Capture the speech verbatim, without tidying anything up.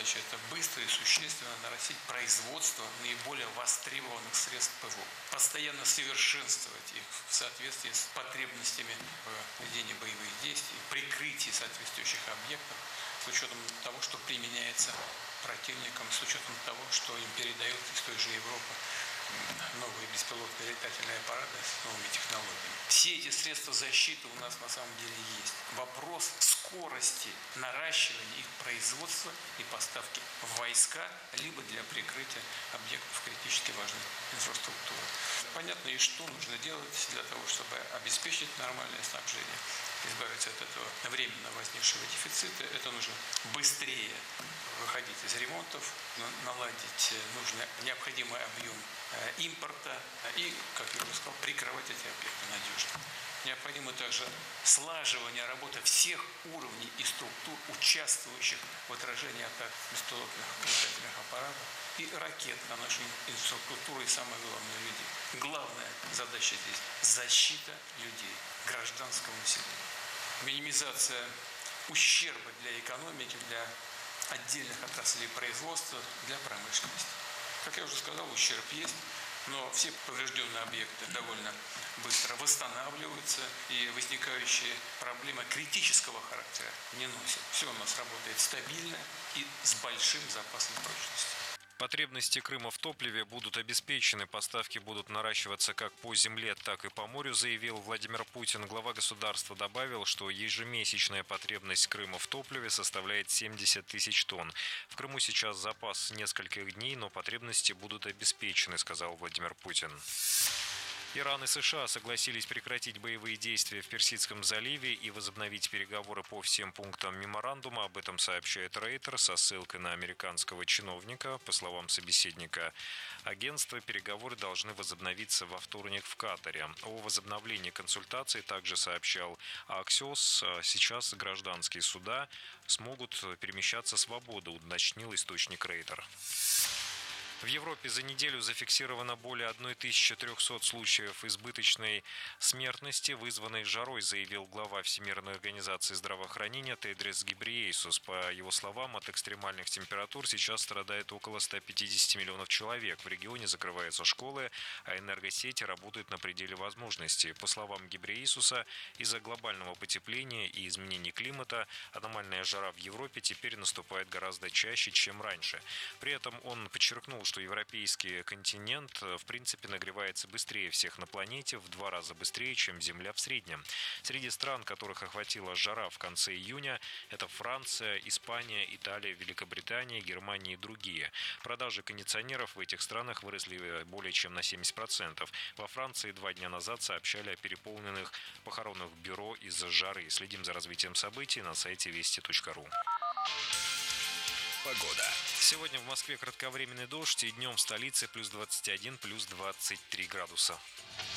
задача – это быстро и существенно нарастить производство наиболее востребованных средств ПВО, постоянно совершенствовать их в соответствии с потребностями в ведении боевых действий, прикрытии соответствующих объектов, с учетом того, что применяется противником, с учетом того, что им передают из той же Европы новые беспилотные летательные аппараты с новыми технологиями. Все эти средства защиты у нас на самом деле есть. Вопрос скорости наращивания их производства и поставки в войска, либо для прикрытия объектов критически важной инфраструктуры. Понятно, и что нужно делать для того, чтобы обеспечить нормальное снабжение, избавиться от этого временно возникшего дефицита. Это нужно быстрее выходить из ремонтов, наладить нужный, необходимый объем импорта и, как я уже сказал, прикрывать эти объекты надежно. Необходимо также слаживание работы всех уровней и структур, участвующих в отражении атак беспилотных летательных аппаратов и ракет на нашу инфраструктуру и, самое главное, людей. Главная задача здесь – защита людей, гражданского населения. Минимизация ущерба для экономики, для отдельных отраслей производства, для промышленности. Как я уже сказал, ущерб есть, но все поврежденные объекты довольно быстро восстанавливаются, и возникающие проблемы критического характера не носят. Все у нас работает стабильно и с большим запасом прочности. Потребности Крыма в топливе будут обеспечены, поставки будут наращиваться как по земле, так и по морю, заявил Владимир Путин. Глава государства добавил, что ежемесячная потребность Крыма в топливе составляет семьдесят тысяч тонн. В Крыму сейчас запас нескольких дней, но потребности будут обеспечены, сказал Владимир Путин. Иран и США согласились прекратить боевые действия в Персидском заливе и возобновить переговоры по всем пунктам меморандума. Об этом сообщает Рейтер со ссылкой на американского чиновника. По словам собеседника агентства, переговоры должны возобновиться во вторник в Катаре. О возобновлении консультаций также сообщал Axios. Сейчас гражданские суда смогут перемещаться свободно, уточнил источник Рейтер. В Европе за неделю зафиксировано более тысячи триста случаев избыточной смертности, вызванной жарой, заявил глава Всемирной организации здравоохранения Тедрос Гебрейесус. По его словам, от экстремальных температур сейчас страдает около ста пятидесяти миллионов человек. В регионе закрываются школы, а энергосети работают на пределе возможностей. По словам Гебрейесуса, из-за глобального потепления и изменений климата аномальная жара в Европе теперь наступает гораздо чаще, чем раньше. При этом он подчеркнул, что европейский континент в принципе нагревается быстрее всех на планете, в два раза быстрее, чем Земля в среднем. Среди стран, которых охватила жара в конце июня, это Франция, Испания, Италия, Великобритания, Германия и другие. Продажи кондиционеров в этих странах выросли более чем на семьдесят процентов. Во Франции два дня назад сообщали о переполненных похоронных бюро из-за жары. Следим за развитием событий на сайте вести точка ру. Погода. Сегодня в Москве кратковременный дождь, и днем в столице плюс двадцать один, плюс двадцать три градуса.